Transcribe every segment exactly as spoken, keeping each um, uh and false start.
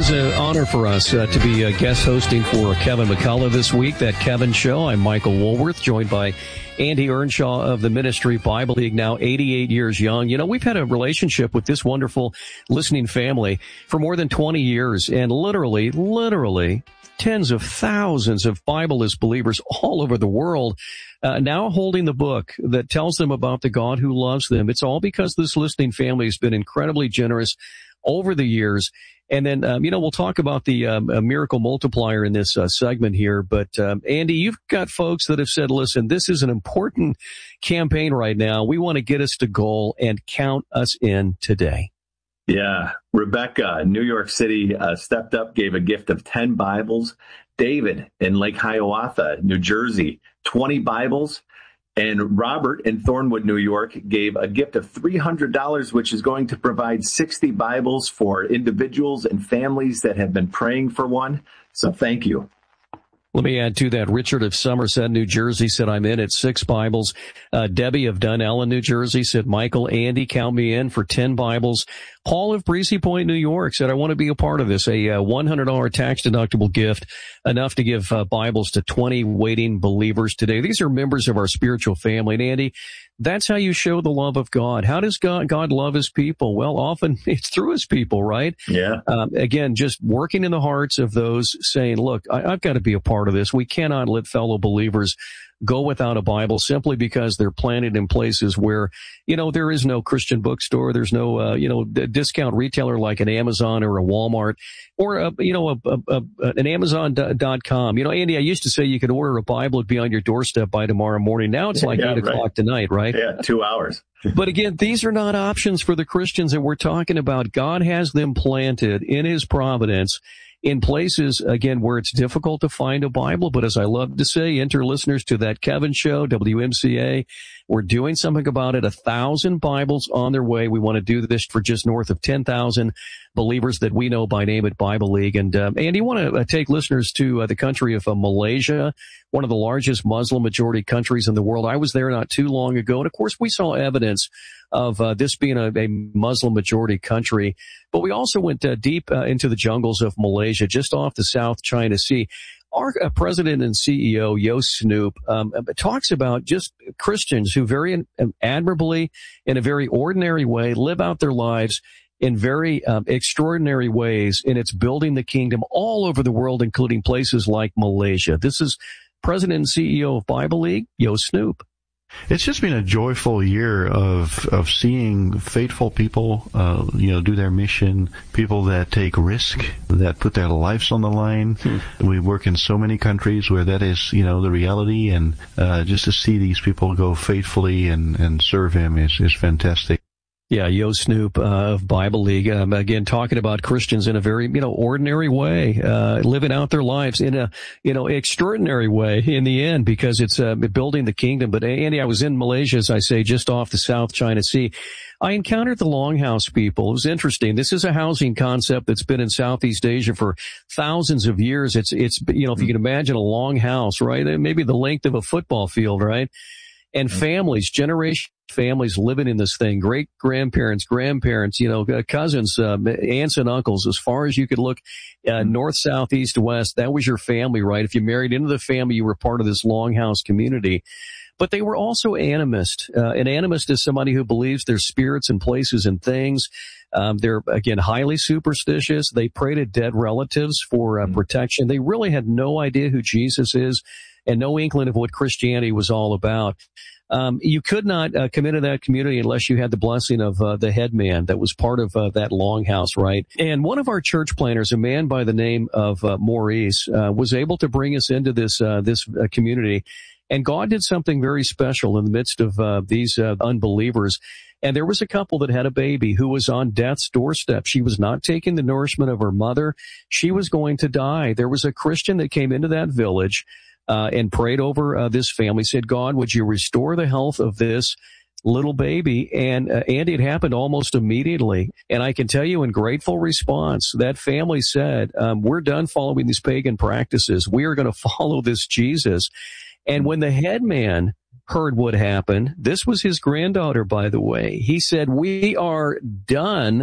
is an honor for us uh, to be uh, guest hosting for Kevin McCullough this week, That Kevin Show. I'm Michael Woolworth, joined by Andy Earnshaw of the Ministry Bible League, now eighty-eight years young. You know, we've had a relationship with this wonderful listening family for more than twenty years, and literally, literally tens of thousands of Bibleless believers all over the world uh, now holding the book that tells them about the God who loves them. It's all because this listening family has been incredibly generous over the years. And then, um, you know, we'll talk about the um, a miracle multiplier in this uh, segment here. But, um, Andy, you've got folks that have said, listen, this is an important campaign right now. We want to get us to goal, and count us in today. Yeah. Rebecca, New York City, uh, stepped up, gave a gift of ten Bibles. David in Lake Hiawatha, New Jersey, twenty Bibles. And Robert in Thornwood, New York, gave a gift of three hundred dollars, which is going to provide sixty Bibles for individuals and families that have been praying for one. So thank you. Let me add to that. Richard of Somerset, New Jersey, said, I'm in at six Bibles. Uh, Debbie of Dunellen, New Jersey, said, Michael, Andy, count me in for ten Bibles. Paul of Breezy Point, New York, said, I want to be a part of this. A uh, one hundred dollars tax-deductible gift, enough to give uh, Bibles to twenty waiting believers today. These are members of our spiritual family. And Andy, that's how you show the love of God. How does God, God love his people? Well, often it's through his people, right? Yeah. Um, again, just working in the hearts of those saying, look, I, I've got to be a part of this. We cannot let fellow believers go without a Bible simply because they're planted in places where, you know, there is no Christian bookstore. There's no, uh, you know, d- discount retailer like an Amazon or a Walmart or, a, you know, a, a, a, an Amazon dot com. You know, Andy, I used to say you could order a Bible, it'd be on your doorstep by tomorrow morning. Now it's like yeah, eight right. o'clock tonight, right? Yeah, two hours. But again, these are not options for the Christians that we're talking about. God has them planted in his providence in places, again, where it's difficult to find a Bible. But as I love to say, enter listeners to That Kevin Show, W M C A. We're doing something about it. A thousand Bibles on their way. We want to do this for just north of ten thousand believers that we know by name at Bible League. And, um, Andy, you want to uh, take listeners to uh, the country of uh, Malaysia, one of the largest Muslim majority countries in the world. I was there not too long ago. And of course, we saw evidence of uh, this being a, a Muslim majority country. But we also went uh, deep uh, into the jungles of Malaysia, just off the South China Sea. Our uh, president and C E O, Yo Snoop, um, talks about just Christians who very um, admirably, in a very ordinary way, live out their lives in very um, extraordinary ways, and it's building the kingdom all over the world, including places like Malaysia. This is president and C E O of Bible League, Yo Snoop. It's just been a joyful year of of seeing faithful people, uh, you know, do their mission, people that take risk, that put their lives on the line. Hmm. We work in so many countries where that is, you know, the reality, and uh, just to see these people go faithfully and, and serve him is, is fantastic. Yeah, Yo Snoop uh, of Bible League, um, again, talking about Christians in a very, you know, ordinary way, uh, living out their lives in a, you know, extraordinary way in the end, because it's uh, building the kingdom. But Andy, I was in Malaysia, as I say, just off the South China Sea. I encountered the Longhouse people. It was interesting. This is a housing concept that's been in Southeast Asia for thousands of years. It's, it's, you know, if you can imagine a long house, right? Maybe the length of a football field, right? And families, generation families living in this thing, great grandparents, grandparents, you know, cousins, uh, aunts and uncles, as far as you could look, uh, north, south, east, west. That was your family, right? If you married into the family, you were part of this Longhouse community. But they were also animist. Uh, an animist is somebody who believes there's spirits and places and things. Um, they're, again, highly superstitious. They pray to dead relatives for uh, protection. They really had no idea who Jesus is and no inkling of what Christianity was all about. Um, you could not uh, come into that community unless you had the blessing of uh, the head man that was part of uh, that Longhouse, right? And one of our church planners, a man by the name of uh, Maurice, uh, was able to bring us into this uh, this uh, community. And God did something very special in the midst of uh, these uh, unbelievers. And there was a couple that had a baby who was on death's doorstep. She was not taking the nourishment of her mother. She was going to die. There was a Christian that came into that village uh, and prayed over uh, this family, said, God, would you restore the health of this little baby? And uh, Andy, it happened almost immediately. And I can tell you in grateful response, that family said, um, we're done following these pagan practices. We are going to follow this Jesus. And when the head man heard what happened, this was his granddaughter, by the way, he said, we are done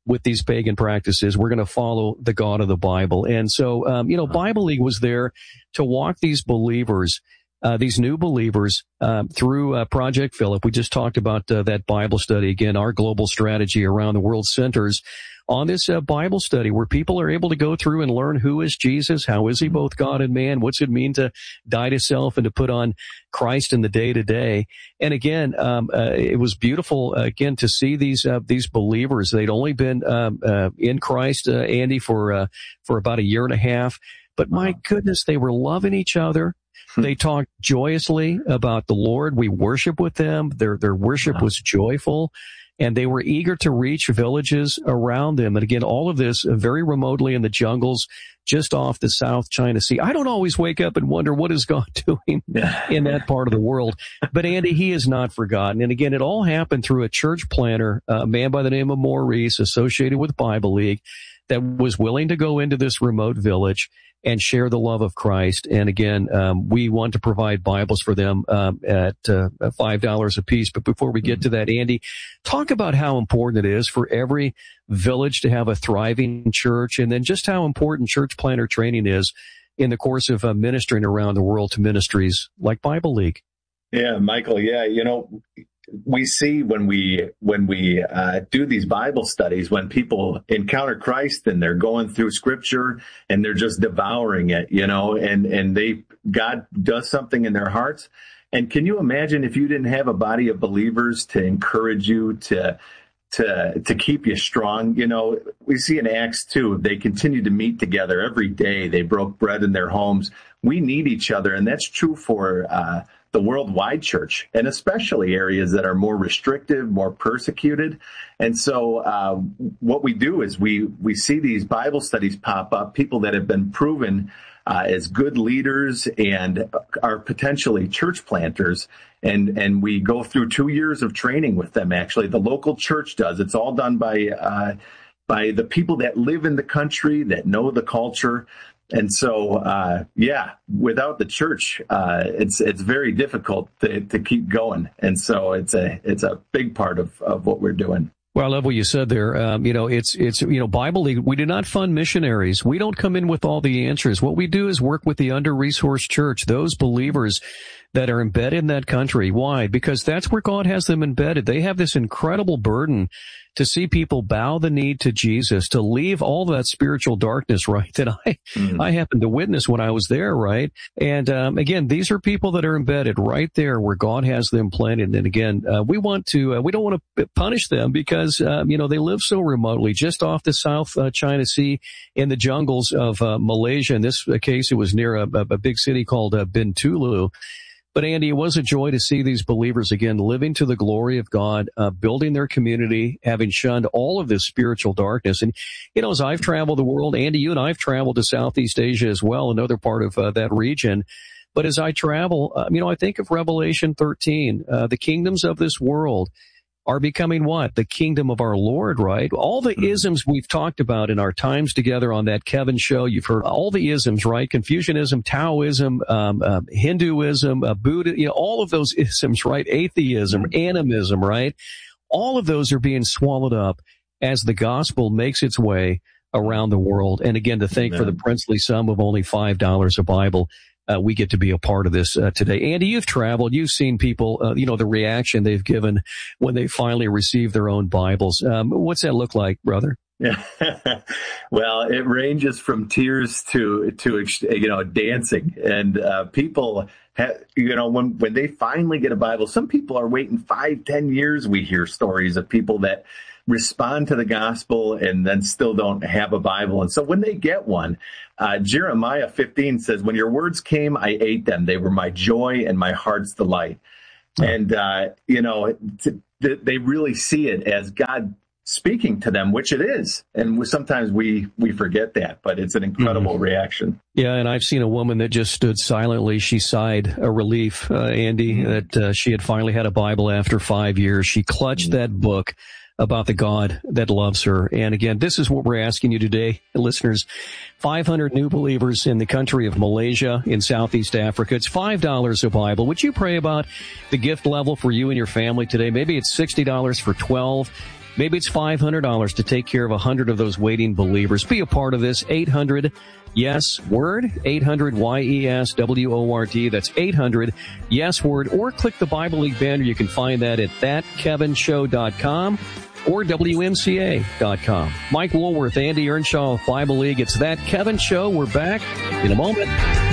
with these pagan practices. We're going to follow the God of the Bible. And so, um, you know, Bible League was there to walk these believers, uh, these new believers, uh, through uh, Project Philip. We just talked about uh, that Bible study. Again, our global strategy around the world centers on this uh, Bible study where people are able to go through and learn who is Jesus, how is he both God and man, what's it mean to die to self and to put on Christ in the day to day. And again, um, uh, it was beautiful uh, again to see these uh, these believers. They'd only been um, uh, in Christ, uh, Andy, for uh, for about a year and a half, but my goodness, they were loving each other. They talked joyously about the Lord. We worship with them. Their their worship was joyful. And they were eager to reach villages around them. And again, all of this very remotely in the jungles just off the South China Sea. I don't always wake up and wonder what is God doing in that part of the world. But Andy, he is not forgotten. And again, it all happened through a church planter, a man by the name of Maurice, associated with Bible League, that was willing to go into this remote village and share the love of Christ. And again, um, we want to provide Bibles for them um, at uh, five dollars a piece. But before we get to that, Andy, talk about how important it is for every village to have a thriving church, and then just how important church planter training is in the course of uh, ministering around the world to ministries like Bible League. Yeah, Michael, yeah, you know, we see when we when we uh, do these Bible studies, when people encounter Christ and they're going through Scripture and they're just devouring it, you know, and and they God does something in their hearts. And can you imagine if you didn't have a body of believers to encourage you, to to to keep you strong? You know, we see in Acts two, they continued to meet together every day. They broke bread in their homes. We need each other, and that's true for uh the worldwide church, and especially areas that are more restrictive, more persecuted. And so uh, what we do is we we see these Bible studies pop up, people that have been proven uh, as good leaders and are potentially church planters. And, and we go through two years of training with them, actually. The local church does. It's all done by uh, by the people that live in the country, that know the culture. And so, uh, yeah, without the church, uh, it's it's very difficult to, to keep going. And so it's a it's a big part of, of what we're doing. Well, I love what you said there. Um, you know, it's, it's, you know, Bible League, we do not fund missionaries. We don't come in with all the answers. What we do is work with the under-resourced church, those believers that are embedded in that country. Why? Because that's where God has them embedded. They have this incredible burden to see people bow the knee to Jesus, to leave all that spiritual darkness, right, that I, mm. I happened to witness when I was there, right? And, um, again, these are people that are embedded right there where God has them planted. And again, uh, we want to, uh, we don't want to punish them because, um, you know, they live so remotely just off the South uh, China Sea in the jungles of uh, Malaysia. In this case, it was near a, a big city called uh, Bintulu. But Andy, it was a joy to see these believers again living to the glory of God, uh, building their community, having shunned all of this spiritual darkness. And, you know, as I've traveled the world, Andy, you and I have traveled to Southeast Asia as well, another part of uh, that region. But as I travel, uh, you know, I think of Revelation thirteen, uh, the kingdoms of this world are becoming what? The kingdom of our Lord, right? All the isms we've talked about in our times together on that Kevin show, you've heard all the isms, right? Confucianism, Taoism, um, uh, Hinduism, uh, Buddha, you know, all of those isms, right? Atheism, animism, right? All of those are being swallowed up as the gospel makes its way around the world. And again, to think Amen. For the princely sum of only five dollars a Bible, Uh, we get to be a part of this uh, today. Andy, you've traveled. You've seen people, uh, you know, the reaction they've given when they finally receive their own Bibles. Um, what's that look like, brother? Yeah. Well, it ranges from tears to, to, you know, dancing. And, uh, people have, you know, when, when they finally get a Bible, some people are waiting five, ten years. We hear stories of people that respond to the gospel and then still don't have a Bible. And so when they get one, uh, Jeremiah fifteen says, when your words came, I ate them. They were my joy and my heart's delight. Oh. And, uh, you know, t- t- they really see it as God speaking to them, which it is. And sometimes we, we forget that, but it's an incredible mm-hmm. reaction. Yeah, and I've seen a woman that just stood silently. She sighed a relief, uh, Andy, mm-hmm. that uh, she had finally had a Bible after five years. She clutched mm-hmm. that book about the God that loves her. And again, this is what we're asking you today, listeners. five hundred new believers in the country of Malaysia in Southeast Africa. It's five dollars a Bible. Would you pray about the gift level for you and your family today? Maybe it's sixty dollars for twelve. Maybe it's five hundred dollars to take care of one hundred of those waiting believers. Be a part of this. eight hundred yes word, eight hundred Y E S W O R D. That's eight hundred yes word. Or click the Bible League banner. You can find that at that kevin show dot com or W M C A dot com. Mike Woolworth, Andy Earnshaw of Bible League. It's That Kevin Show. We're back in a moment.